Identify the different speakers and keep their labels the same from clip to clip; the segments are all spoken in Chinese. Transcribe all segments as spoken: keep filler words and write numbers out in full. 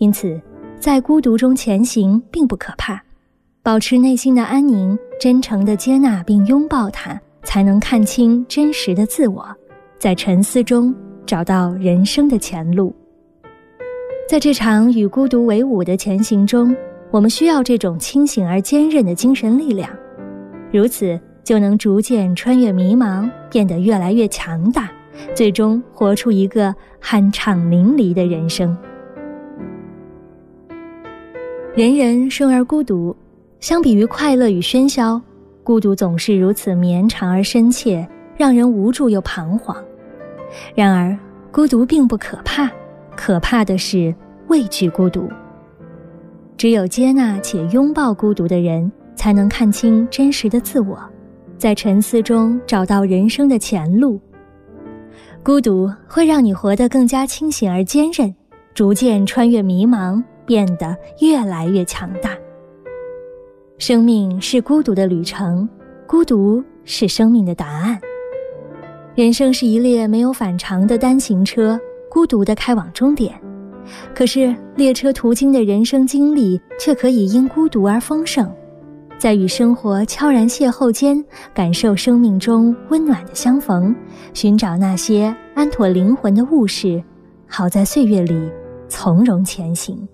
Speaker 1: 因此在孤独中前行并不可怕，保持内心的安宁，真诚地接纳并拥抱它，才能看清真实的自我，在沉思中找到人生的前路。在这场与孤独为伍的前行中，我们需要这种清醒而坚韧的精神力量，如此就能逐渐穿越迷茫，变得越来越强大，最终活出一个酣畅淋漓的人生。人人生而孤独，相比于快乐与喧嚣，孤独总是如此绵长而深切，让人无助又彷徨。然而孤独并不可怕，可怕的是畏惧孤独。只有接纳且拥抱孤独的人，才能看清真实的自我，在沉思中找到人生的前路。孤独会让你活得更加清醒而坚韧，逐渐穿越迷茫，变得越来越强大。生命是孤独的旅程，孤独是生命的答案。人生是一列没有反常的单行车，孤独地开往终点。可是列车途经的人生经历却可以因孤独而丰盛，在与生活悄然邂逅间，感受生命中温暖的相逢，寻找那些安妥灵魂的物事，好在岁月里从容前行。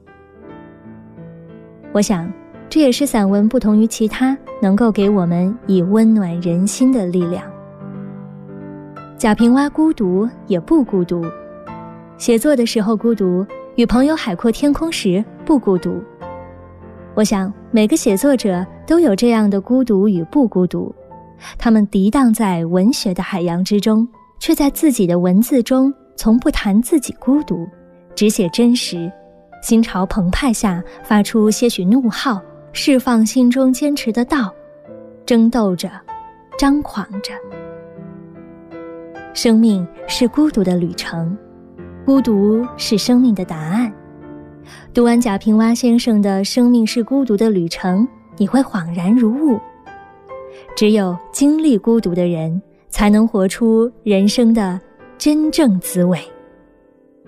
Speaker 1: 我想这也是散文不同于其他能够给我们以温暖人心的力量。贾平凹孤独也不孤独，写作的时候孤独，与朋友海阔天空时不孤独。我想每个写作者都有这样的孤独与不孤独，他们涤荡在文学的海洋之中，却在自己的文字中从不谈自己孤独，只写真实，心潮澎湃下发出些许怒号，释放心中坚持的道，争斗着，张狂着。生命是孤独的旅程，孤独是生命的答案。读完贾平凹先生的《生命是孤独的旅程》，你会恍然如悟。只有经历孤独的人，才能活出人生的真正滋味。